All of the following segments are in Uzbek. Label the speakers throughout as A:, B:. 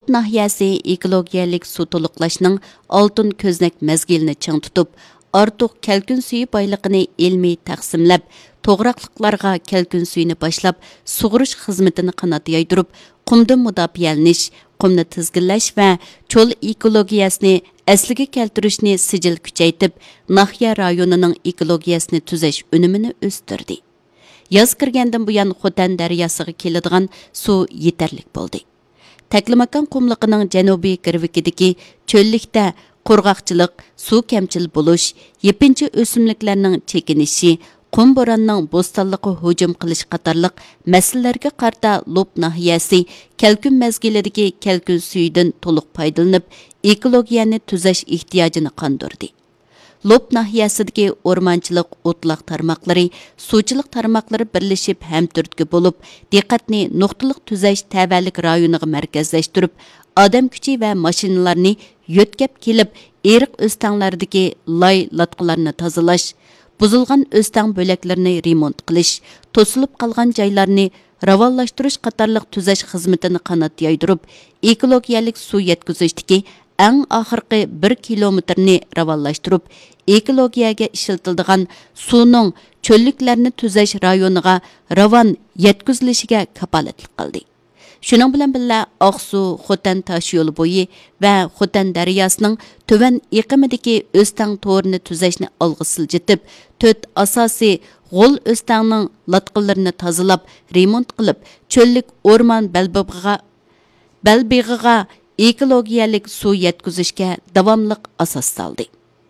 A: nahiyasi ekologiyalik suv to'liqlashning oltin ko'znak mezgilini ching tutib, ortiq kalkun suyi boyligini ilmiy taqsimlab, to'g'raqliqlarga kalkun suyini boshlab, sug'urish xizmatini qanot yoydirib, qumdan mudofiyalanish, qumni tizginlash va cho'l ekologiyasini asliga keltirishni sijil kuchaytib, nahiya rayonining ekologiyasini tuzash unumini o'stirdi. Yoz kirgandan buyon Xotan daryosiga keladigan suv yetarlik bo'ldi. Taklimakan qumliqining janubiy girvikidagi cho'llikda qurg'oqchilik, suv kamchil bo'lish, yepinchi o'simliklarning chekinishi, qum bo'ronning bo'stonliqqa hujum qilish qatorliq masalalarga qarta Lop nahiyasi kalkun mezgilidagi kalkun suyidan to'liq foydalanib, ekologiyani tuzash ehtiyojini qondirdi. Lop nahiyasidagi o'rmonchilik, o'tloq tarmoqlari, suvchilik tarmoqlari birlashib hamturtki bo'lib, diqqatni nuqtaliq tuzash tavallik rayoniga markazlashtirib, odam kuchi va mashinalarni yo'tkab kelib, eriq o'stanglardagi lay latqalarni tozalash, buzilgan o'stang bo'laklarini remont qilish, to'silib qolgan joylarni ravonlashtirish qatorliq tuzash xizmatini qanot yoydirib, ekologiyalik suv yetkazishdagi eng oxirgi 1 kilometrni ravonlashtirib, ekologiyaga ishlatiladigan suvning cho'lliklarni tuzash rayoniga ravon yetkazilishiga kapolatlik qildi. Shuning bilan birga Oqsuv, Xotan tosh yo'li bo'yi va Xotan daryosining tuvan iqimidagi o'stang to'rini tuzashni olg'a siljitib, 4 asosiy g'ol o'stangning latqalarini tozalab, remont qilib, cho'llik o'rmon balbig'iga ekologiyalik suv yetkazishga davomliq asos soldi.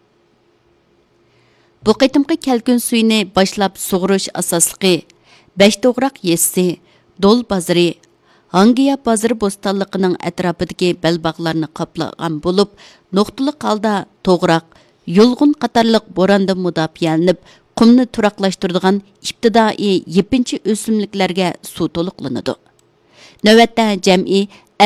A: Bu qitimqi kalkun suyini boshlab sug'urish asosligi 5 to'g'raq yesi, Dol bozori, Hangiya bozori bo'stonliqining atrofidagi balbog'larni qoplagan bo'lib, nuqtali holda to'g'raq, yulg'un qatorliq bo'rondan mudofiyalанib, qumni turaqlashtiradigan ibtidoiy yepinchi o'simliklarga suv to'liqlanadi. Navbatda jam'i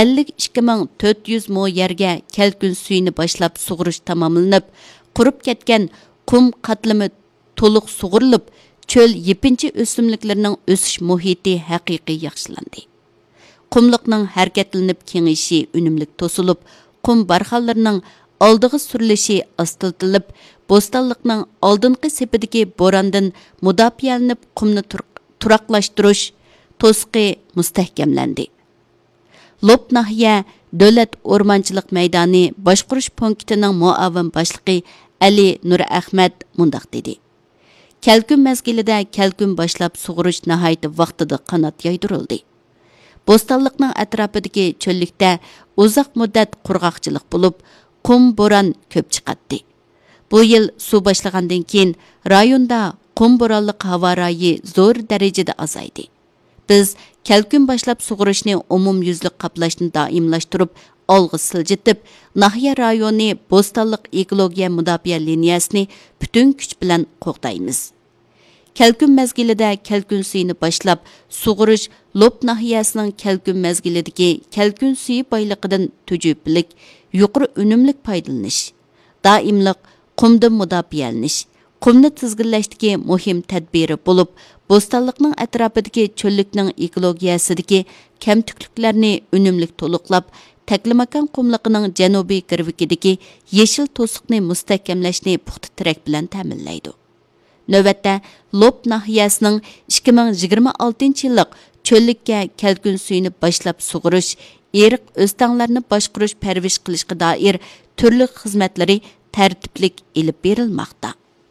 A: 52.400 mo yerga kalkun suyini boshlab sug'urish tamomlanib, qurib ketgan qum qatlami to'liq sug'urilib, cho'l yepinchi o'simliklarning o'sish muhiti haqiqiy yaxshilandi. Qumliqning harakatlanib kengishi unumlik to'silib, qum barxanlarining oldiga surilishi astiltilib, bo'stonliqning oldingi sepidagi bo'rondan mudofiyalанib, qumni turaqlashtirish to'siqi mustahkamlandi. Lop nahiya Davlat o'rmonchilik maydoni boshqarish punktining muavin boshlig'i Ali Nur Ahmad mundaq dedi. Kalkun mezgilida kalkun boshlab sug'urish nihoyat vaqtida qanot yoydirildi. Bo'stonliqning atrofidagi cho'llikda uzoq muddat qurg'oqchilik bo'lib, qum bo'ron ko'p chiqatdi. Bu yil suv boshlagandan keyin rayonda qum bo'ronliq havo rayi zo'r darajada azaydi. Biz kalkun boshlab sug'urishni umumyuzlik qoplashni doimlashtirib, olg'a siljitib, nahiya rayoni bo'stonliq ekologiya mudofaa liniyasini butun kuch bilan qo'g'daymiz. Kalkun mezgilida kalkun suyini boshlab sug'urish Lop nahiyasining kalkun mezgilidagi kalkun suyi boyligidan tujublik, yuqori unumlik foydalanish, doimliq qumdan mudofiyalanish, qumni tizginlashdagi muhim tadbiri bo'lib, bo'stonliqning atrofidagi cho'llikning ekologiyasidagi kamtukliklarni unumlik to'liqlab, Taklimakan qumliqining janubiy girvikidagi yeshil to'siqni mustahkamlashni puxta tirak bilan ta'minlaydi. Navbatda Lop nahiyasining 2026-yillik cho'llikka kalkun suyini boshlab sug'urish, eriq o'stanglarni boshqarish, parvish qilishga doir turli xizmatlari tartiblik elib berilmoqda.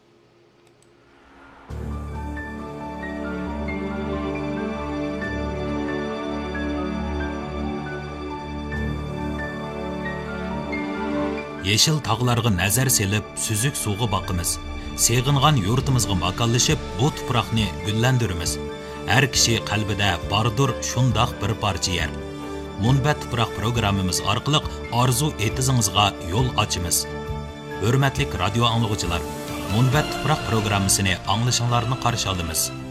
B: Yeşil tağlarga nazar selib, süzük suğu bakımız. Seğingan yurtimizga makanlashib, bu tuproqni gullandirimiz. Her kishi qalbida bardur shundaq bir parcha yer. Munbat tuproq programmamiz orqali orzu etizingizga yo'l ochimiz. Hurmatli radio anglovchilar, Munbat tuproq programmasini anglashinglarni qarshi olamiz.